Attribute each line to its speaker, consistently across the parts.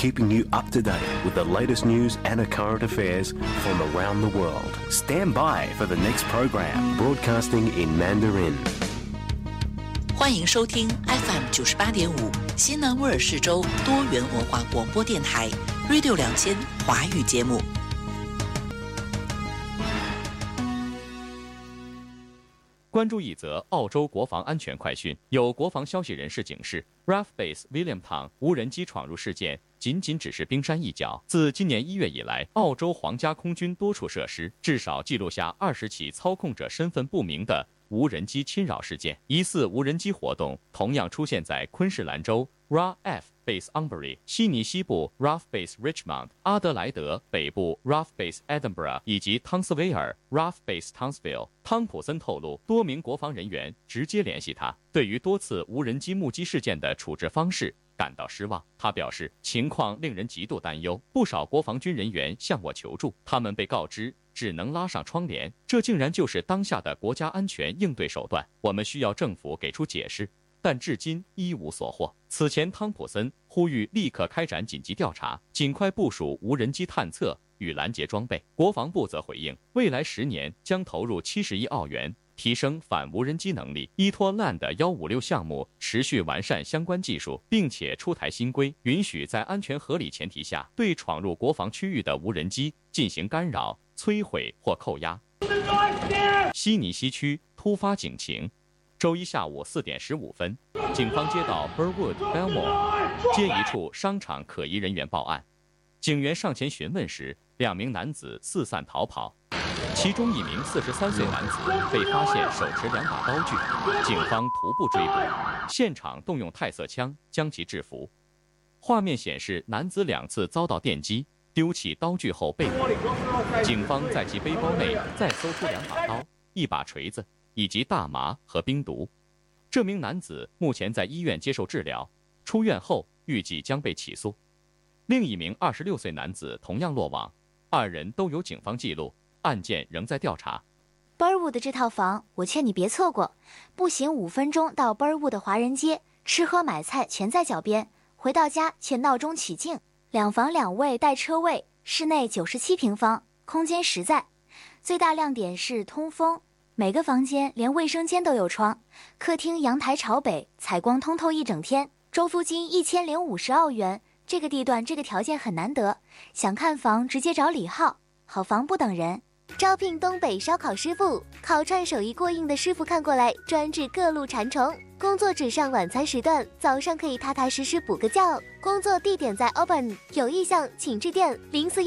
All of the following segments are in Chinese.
Speaker 1: keeping you up to date with the latest news and current affairs from around the world. Stand by for the next program, broadcasting in Mandarin.
Speaker 2: 欢迎收听 FM 98.5新南威尔士州多元文化广播电台 Radio 2000华语节目。
Speaker 3: 关注一则澳洲国防安全快讯，有国防消息人士警示 ，RAF Base Williamtown 无人机闯入事件仅只是冰山一角。自今年1月以来，澳洲皇家空军多处设施至少记录下20起操控者身份不明的无人机侵扰事件。疑似无人机活动同样出现在昆士兰州 RAF Base Umberley、悉尼西部 RAF Base Richmond、阿德莱德北部 RAF Base Edinburgh 以及汤斯威尔 RAF Base Townsville。汤普森透露，多名国防人员直接联系他，对于多次无人机目击事件的处置方式感到失望。他表示，情况令人极度担忧，不少国防军人员向我求助，他们被告知只能拉上窗帘，这竟然就是当下的国家安全应对手段。我们需要政府给出解释，但至今一无所获。此前，汤普森呼吁立刻开展紧急调查，尽快部署无人机探测与拦截装备。国防部则回应，未来10年将投入70亿澳元，提升反无人机能力，依托 LAND 156项目持续完善相关技术，并且出台新规，允许在安全合理前提下对闯入国防区域的无人机进行干扰、摧毁或扣押。悉尼西区突发警情，周一下午4点15分，警方接到 Burwood Belmore 街一处商场可疑人员报案，警员上前询问时，2名男子四散逃跑，其中1名43岁男子被发现手持2把刀具，警方徒步追捕，现场动用钛色枪将其制服。画面显示，男子2次遭到电击，丢弃刀具后被捕。警方在其背包内再搜出2把刀、1把锤子以及大麻和冰毒。这名男子目前在医院接受治疗，出院后预计将被起诉。另1名26岁男子同样落网，2人都有警方记录，案件仍在调查。
Speaker 4: Burwood 的这套房，我劝你别错过。步行5分钟到 Burwood 的华人街，吃喝买菜全在脚边，回到家却闹中取静。2房2卫带车位，室内97平方，空间实在。最大亮点是通风，每个房间连卫生间都有窗，客厅阳台朝北，采光通透一整天。周租金1050澳元，这个地段这个条件很难得。想看房直接找李浩，好房不等人。招聘东北烧烤师傅，烤串手艺过硬的师傅看过来，专治各路馋虫。工作只上晚餐时段，早上可以踏踏实实补个觉。工作地点在 Auburn， 有意向请致电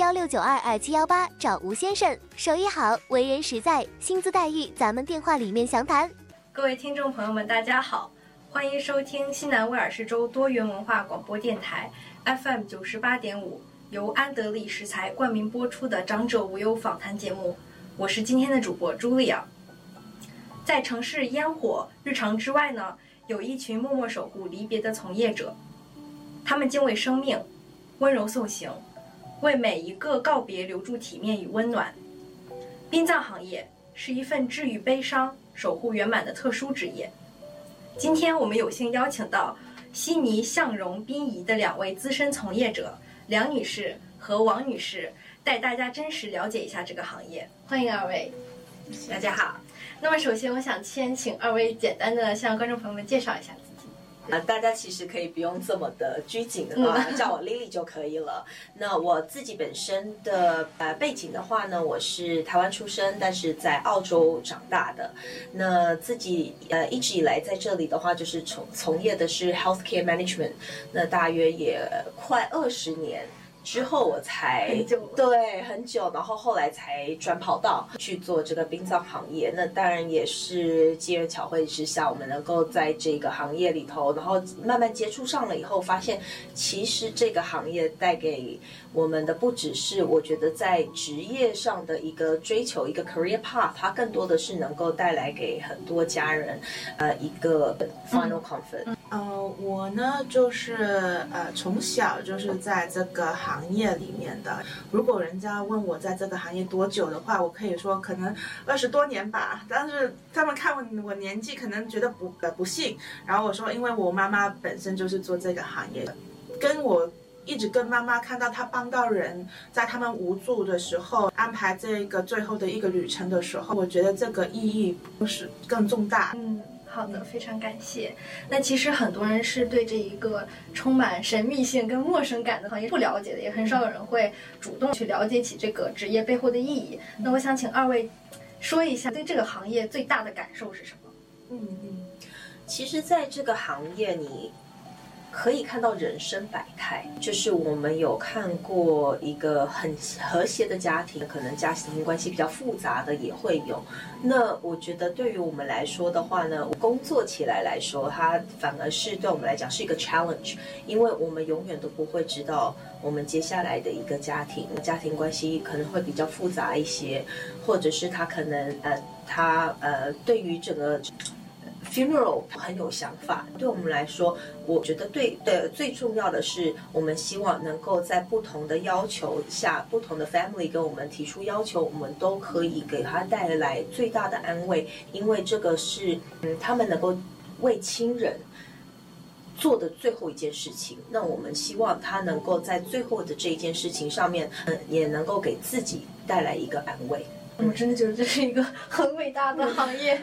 Speaker 4: 0416922718找吴先生。手艺好，为人实在，薪资待遇咱们电话里面详谈。
Speaker 5: 各位听众朋友们，大家好，欢迎收听西南威尔士州多元文化广播电台 FM 98.5。由安德利食材冠名播出的长者无忧访谈节目，我是今天的主播茱莉亚。在城市烟火日常之外呢，有一群默默守护离别的从业者，他们敬畏生命，温柔送行，为每一个告别留住体面与温暖。殡葬行业是一份治愈悲伤、守护圆满的特殊职业。今天我们有幸邀请到悉尼向荣殡仪的2位资深从业者，梁女士和王女士，带大家真实了解一下这个行业。欢迎2位。大家好。那么首先我想先请2位简单的向观众朋友们介绍一下自己。
Speaker 6: 大家其实可以不用这么的拘谨的话，叫我 Lily 就可以了。那我自己本身的背景的话呢，我是台湾出生，但是在澳洲长大的。那自己一直以来在这里的话，就是从业的是 healthcare management， 那大约也快20年。之后我才很久，然后后来才转跑道去做这个殡葬行业。那当然也是机缘巧会之下，我们能够在这个行业里头，然后慢慢接触上了以后，发现其实这个行业带给我们的不只是我觉得在职业上的一个追求，一个 career path， 它更多的是能够带来给很多家人一个 final comfort。
Speaker 7: 我呢就是从小就是在这个行业里面的。如果人家问我在这个行业多久的话，我可以说可能20多年吧。但是他们看我年纪，可能觉得不信。然后我说，因为我妈妈本身就是做这个行业的，跟我一直跟妈妈看到她帮到人，在他们无助的时候安排这个最后的一个旅程的时候，我觉得这个意义是更重大。
Speaker 5: 好的，非常感谢。那其实很多人是对这一个充满神秘性跟陌生感的行业不了解的，也很少有人会主动去了解起这个职业背后的意义。那我想请二位说一下对这个行业最大的感受是什么？
Speaker 6: 其实在这个行业你可以看到人生百态，就是我们有看过一个很和谐的家庭，可能家庭关系比较复杂的也会有。那我觉得对于我们来说的话呢，工作起来说，它反而是对我们来讲是一个 challenge， 因为我们永远都不会知道我们接下来的一个家庭关系可能会比较复杂一些，或者是他可能对于整个funeral 很有想法。对我们来说，我觉得最重要的是，我们希望能够在不同的要求下，不同的 family 跟我们提出要求，我们都可以给他带来最大的安慰，因为这个是他们能够为亲人做的最后一件事情。那我们希望他能够在最后的这一件事情上面，也能够给自己带来一个安慰。
Speaker 5: 我真的觉得这是一个很伟大的行业。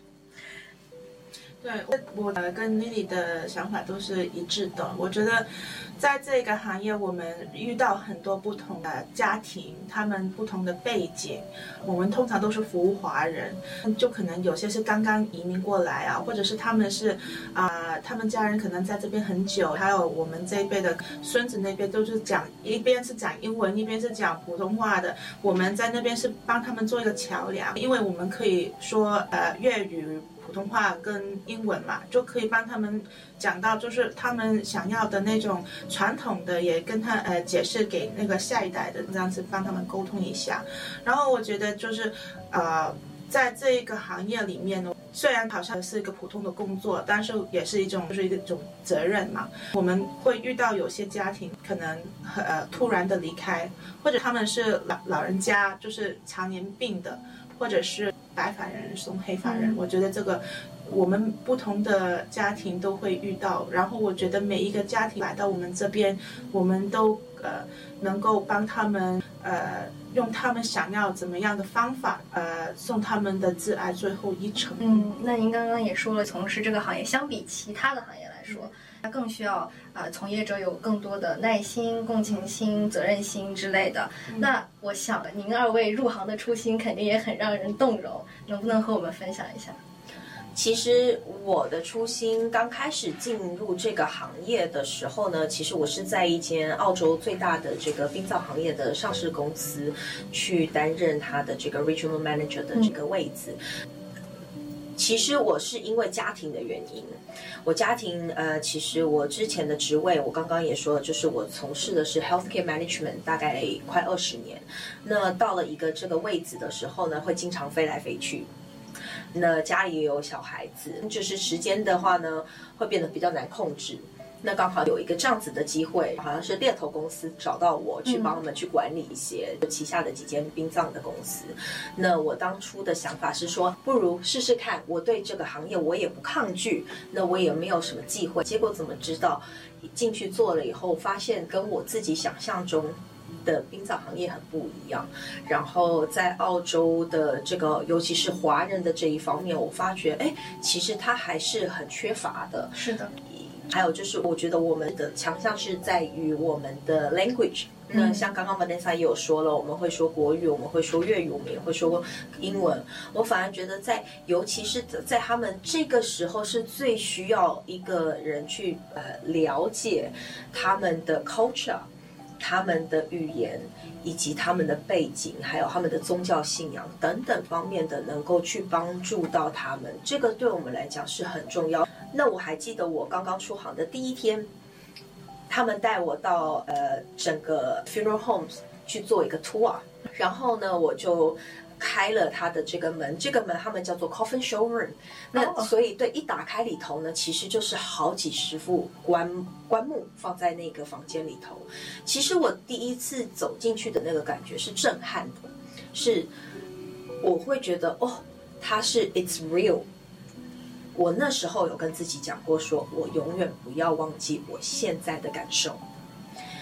Speaker 7: 对，我跟 Lily 的想法都是一致的。我觉得在这个行业，我们遇到很多不同的家庭，他们不同的背景。我们通常都是服务华人，就可能有些是刚刚移民过来啊，或者是他们是他们家人可能在这边很久，还有我们这一辈的孙子那边都是一边是讲英文，一边是讲普通话的。我们在那边是帮他们做一个桥梁，因为我们可以说粤语、普通话跟英文嘛，就可以帮他们讲到就是他们想要的那种传统的，也跟他解释给那个下一代的，这样子帮他们沟通一下。然后我觉得就是在这一个行业里面呢，虽然好像是一个普通的工作，但是也是一种责任嘛。我们会遇到有些家庭可能突然的离开，或者他们是老人家，就是常年病的，或者是白发人送黑发人。我觉得这个我们不同的家庭都会遇到，然后我觉得每一个家庭来到我们这边，我们都能够帮他们用他们想要怎么样的方法送他们的挚爱最后一程。
Speaker 5: 那您刚刚也说了，从事这个行业相比其他的行业来说，它更需要从业者有更多的耐心、共情心、责任心之类的。那我想您二位入行的初心肯定也很让人动容，能不能和我们分享一下？
Speaker 6: 其实我的初心刚开始进入这个行业的时候呢，其实我是在一间澳洲最大的这个殡葬行业的上市公司去担任他的这个 regional manager 的这个位置。其实我是因为家庭的原因，我家庭其实我之前的职位我刚刚也说了，就是我从事的是 healthcare management 大概快20年。那到了一个这个位置的时候呢，会经常飞来飞去，那家里也有小孩子，就是时间的话呢会变得比较难控制。那刚好有一个这样子的机会，好像是猎头公司找到我去帮他们去管理一些旗下的几间殡葬的公司。那我当初的想法是说，不如试试看，我对这个行业我也不抗拒，那我也没有什么忌讳。结果怎么知道进去做了以后，发现跟我自己想象中的殡葬行业很不一样。然后在澳洲的这个尤其是华人的这一方面，我发觉其实它还是很缺乏的。
Speaker 5: 是的。
Speaker 6: 还有就是我觉得我们的强项是在于我们的 language。那像刚刚 Vanessa 也有说了，我们会说国语，我们会说粤语，我们也会说英文。我反而觉得尤其是在他们这个时候是最需要一个人去了解他们的 culture， 他们的语言以及他们的背景，还有他们的宗教信仰等等方面的，能够去帮助到他们，这个对我们来讲是很重要。那我还记得我刚刚出行的第一天，他们带我到整个 funeral homes 去做一个 tour， 然后呢我就开了他的这个门，这个门他们叫做 coffin showroom。 那所以对，一打开里头呢，其实就是好几十副棺木放在那个房间里头。其实我第一次走进去的那个感觉是震撼的，是我会觉得它是 it's real。我那时候有跟自己讲过，说我永远不要忘记我现在的感受。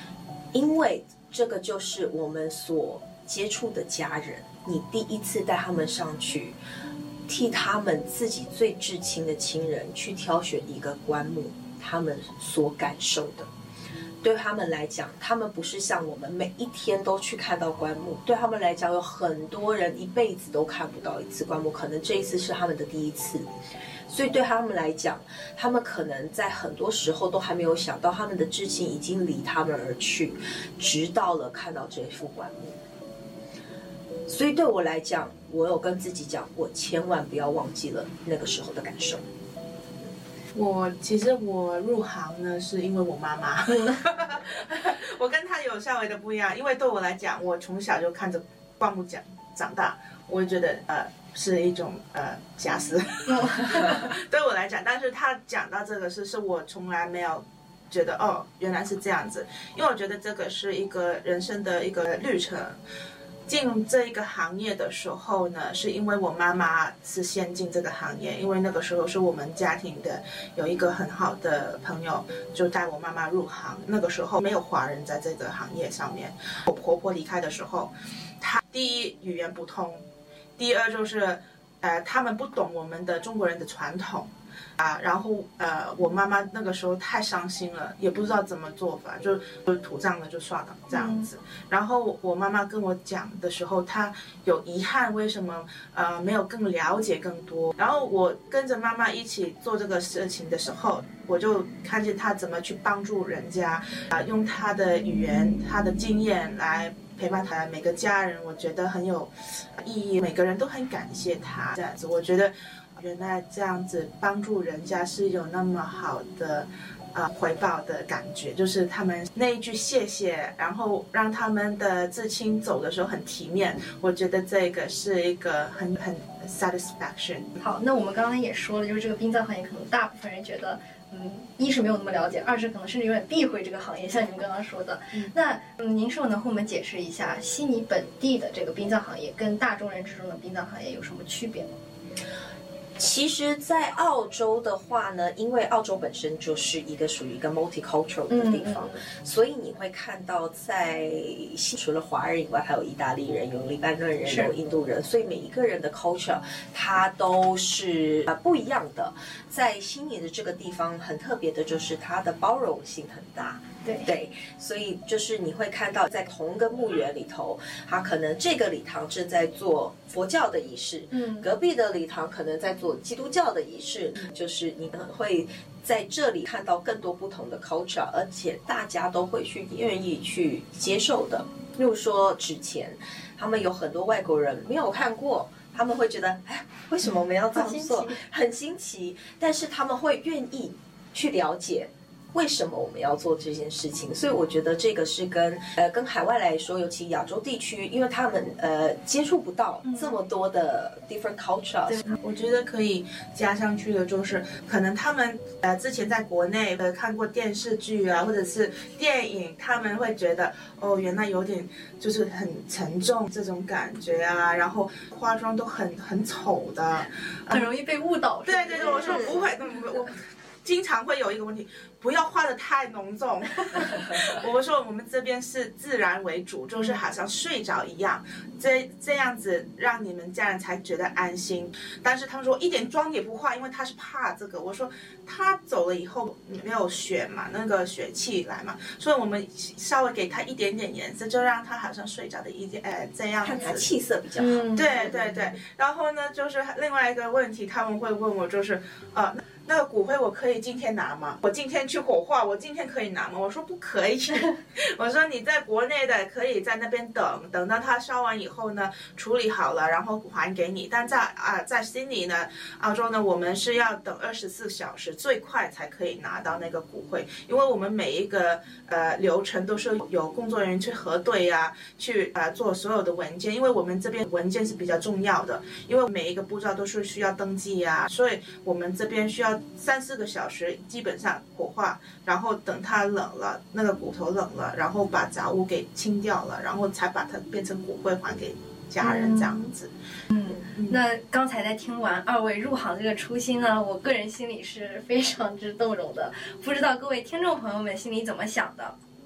Speaker 6: 因为这个就是我们所接触的家人，你第一次带他们上去，替他们自己最至亲的亲人去挑选一个棺木，他们所感受的。对他们来讲，他们不是像我们每一天都去看到棺木，对他们来讲，有很多人一辈子都看不到一次棺木，可能这一次是他们的第一次。所以对他们来讲，他们可能在很多时候都还没有想到他们的至亲已经离他们而去，直到了看到这副棺木。所以对我来讲，我有跟自己讲，我千万不要忘记了那个时候的感受。
Speaker 7: 其实我入行呢，是因为我妈妈，我跟她有稍微的不一样，因为对我来讲，我从小就看着棺木长大，我觉得是一种假死，对我来讲。但是她讲到这个是我从来没有觉得原来是这样子，因为我觉得这个是一个人生的一个旅程。进入这一个行业的时候呢，是因为我妈妈是先进这个行业，因为那个时候是我们家庭的有一个很好的朋友就带我妈妈入行，那个时候没有华人在这个行业上面。我婆婆离开的时候，她第一语言不通，第二就是他们不懂我们的中国人的传统。然后我妈妈那个时候太伤心了，也不知道怎么做法，就土葬了就算了这样子。然后我妈妈跟我讲的时候，她有遗憾，为什么没有更了解更多。然后我跟着妈妈一起做这个事情的时候，我就看见她怎么去帮助人家，用她的语言、她的经验来陪伴她每个家人，我觉得很有意义，每个人都很感谢她这样子。我觉得原来这样子帮助人家是有那么好的回报的感觉，就是他们那一句谢谢，然后让他们的至亲走的时候很体面，我觉得这个是一个很 satisfaction。
Speaker 5: 好，那我们刚才也说了，就是这个殡葬行业可能大部分人觉得一是没有那么了解，二是可能甚至有点避讳这个行业，像你们刚刚说的。那您是否能和我们解释一下悉尼本地的这个殡葬行业跟大众人之中的殡葬行业有什么区别吗？
Speaker 6: 其实在澳洲的话呢，因为澳洲本身就是一个属于一个 multicultural 的地方，所以你会看到在除了华人以外，还有意大利人，有黎巴嫩人，有印度人，所以每一个人的 culture 它都是不一样的。在悉尼的这个地方很特别的就是它的包容性很大。对，所以就是你会看到在同一个墓园里头，他可能这个礼堂正在做佛教的仪式，隔壁的礼堂可能在做基督教的仪式，就是你可能会在这里看到更多不同的 culture， 而且大家都会愿意去接受的。例如说之前他们有很多外国人没有看过，他们会觉得为什么我们要这样做，很新奇，但是他们会愿意去了解为什么我们要做这件事情。所以我觉得这个是跟海外来说，尤其亚洲地区，因为他们接触不到这么多的 different cultures。
Speaker 7: 我觉得可以加上去的就是，可能他们之前在国内看过电视剧啊，或者是电影，他们会觉得原来有点就是很沉重这种感觉啊，然后化妆都很丑的，
Speaker 5: 很容易被误导。
Speaker 7: 对，我说不会，我经常会有一个问题，不要画得太浓重。我说我们这边是自然为主，就是好像睡着一样，这样子让你们家人才觉得安心。但是他们说一点妆也不化，因为他是怕这个。我说他走了以后没有血嘛，那个血气来嘛，所以我们稍微给他一点点颜色，就让他好像睡着的这样子，
Speaker 6: 看他气色比较好。
Speaker 7: 对。然后呢，就是另外一个问题，他们会问我，就是那个骨灰我可以今天拿吗？我今天去火化，我今天可以拿吗？我说不可以。我说你在国内的可以在那边等到它烧完以后呢，处理好了然后还给你。但在悉尼呢，澳洲呢，我们是要等24小时，最快才可以拿到那个骨灰，因为我们每一个流程都是有工作人员去核对啊，去做所有的文件，因为我们这边文件是比较重要的，因为每一个步骤都是需要登记啊，所以我们这边需要3-4个小时，基本上火化，然后等它冷了，那个骨头冷了，然后把杂物给清掉了，然后才把它变成骨灰还给家人这样子。
Speaker 5: 那刚才在听完二位入行这个初心呢，我个人心里是非常之动容的，不知道各位听众朋友们心里怎么想的。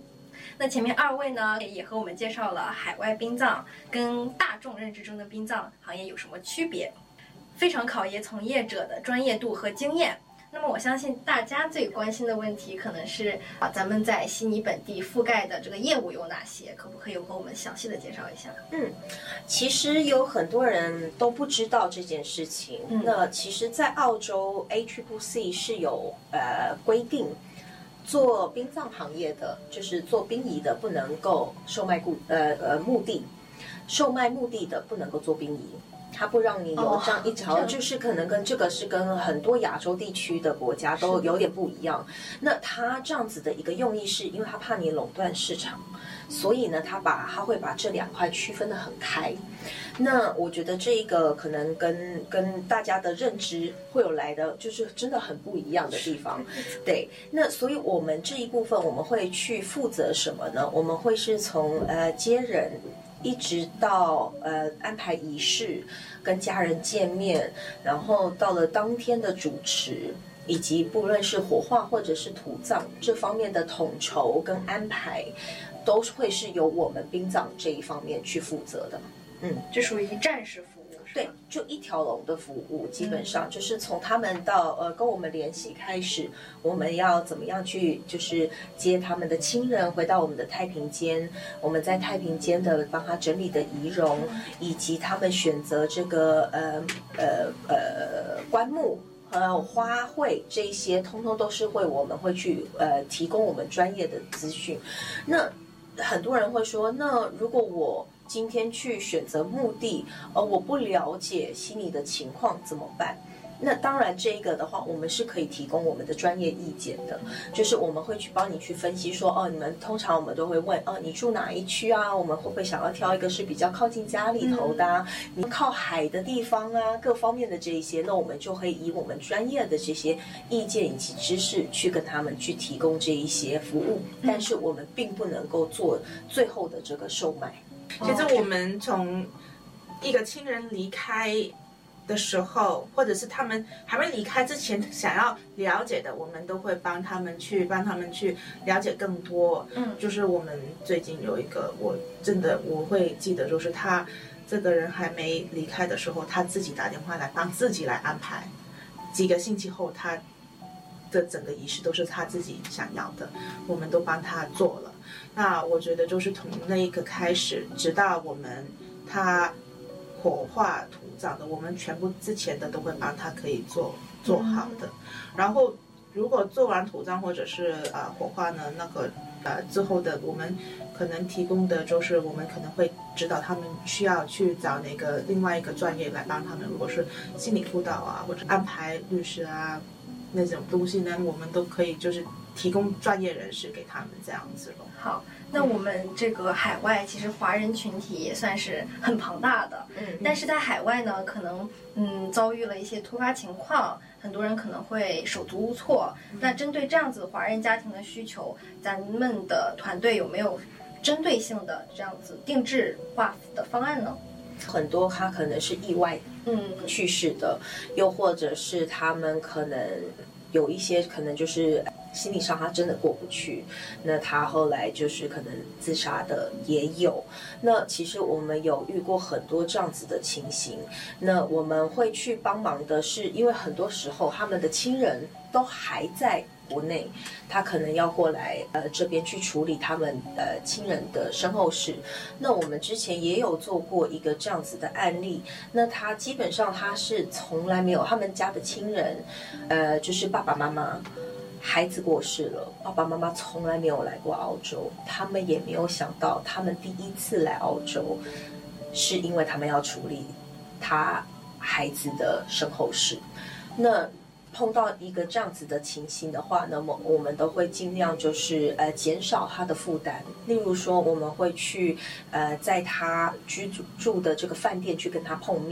Speaker 5: 那前面2位呢，也和我们介绍了海外殡葬跟大众认知中的殡葬行业有什么区别，非常考验从业者的专业度和经验。那么我相信大家最关心的问题可能是咱们在悉尼本地覆盖的这个业务有哪些，可不可以和我们详细的介绍一下？
Speaker 6: 其实有很多人都不知道这件事情。那其实在澳洲 ACCC 是有规定，做殡葬行业的，就是做殡仪的不能够售卖墓地，售卖墓地的不能够做殡仪。它不让你有这样一条，就是可能跟这个是跟很多亚洲地区的国家都有点不一样。那它这样子的一个用意是因为它怕你垄断市场，所以呢，它会把这2块区分得很开。那我觉得这一个可能跟大家的认知会有来的就是真的很不一样的地方。对，那所以我们这一部分我们会去负责什么呢？我们会是从接人一直到安排仪式，跟家人见面，然后到了当天的主持，以及不论是火化或者是土葬这方面的统筹跟安排，都会是由我们殡葬这一方面去负责的。
Speaker 5: 这属于战时服务。
Speaker 6: 对，就一条龙的服务，基本上就是从他们到跟我们联系开始，我们要怎么样去就是接他们的亲人回到我们的太平间，我们在太平间的帮他整理的仪容，以及他们选择这个棺木还有花卉，这一些通通都是我们会去提供我们专业的资讯。那很多人会说，那如果我今天去选择墓地，我不了解悉尼的情况怎么办？那当然，这个的话，我们是可以提供我们的专业意见的，就是我们会去帮你去分析说，你们通常我们都会问，你住哪一区啊？我们会不会想要挑一个是比较靠近家里头的啊？你靠海的地方啊，各方面的这一些，那我们就会以我们专业的这些意见以及知识去跟他们去提供这一些服务，但是我们并不能够做最后的这个售卖。
Speaker 7: 其实我们从一个亲人离开的时候，或者是他们还没离开之前想要了解的，我们都会帮他们去了解更多。就是我们最近有一个，我会记得，就是他这个人还没离开的时候，他自己打电话来帮自己来安排，几个星期后他的整个仪式都是他自己想要的，我们都帮他做了。那我觉得就是从那一个开始，直到我们他火化土葬的，我们全部之前的都会帮他可以做好的。然后如果做完土葬或者是火化呢，那个之后的我们可能提供的就是我们可能会指导他们需要去找那个另外一个专业来帮他们，如果是心理辅导啊或者安排律师啊那种东西呢，我们都可以就是提供专业人士给他们这样子咯。
Speaker 5: 好，那我们这个海外其实华人群体也算是很庞大的，但是在海外呢，可能遭遇了一些突发情况，很多人可能会手足无措。那针对这样子华人家庭的需求，咱们的团队有没有针对性的这样子定制化的方案呢？
Speaker 6: 很多他可能是意外去世的，又或者是他们可能有一些可能就是心理上他真的过不去，那他后来就是可能自杀的也有。那其实我们有遇过很多这样子的情形，那我们会去帮忙的是，因为很多时候他们的亲人都还在国内，他可能要过来这边去处理他们亲人的身后事。那我们之前也有做过一个这样子的案例，那他基本上他是从来没有他们家的亲人就是爸爸妈妈孩子过世了，爸爸妈妈从来没有来过澳洲，他们也没有想到他们第一次来澳洲是因为他们要处理他孩子的身后事。那碰到一个这样子的情形的话，那么我们都会尽量就是减少他的负担。例如说，我们会去在他居住的这个饭店去跟他碰面，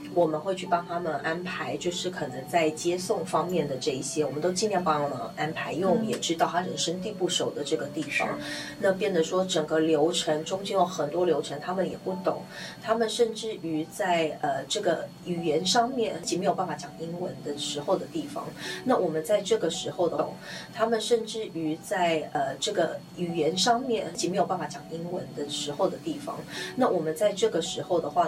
Speaker 6: 我们会去帮他们安排，就是可能在接送方面的这一些，我们都尽量帮他们安排，因为我们也知道他人生地不熟的这个地方，那变得说整个流程中间有很多流程他们也不懂，他们甚至于在这个语言上面以及没有办法讲英文的时候的地方，那我们在这个时候的他们甚至于在这个语言上面以及没有办法讲英文的时候的地方，那我们在这个时候的话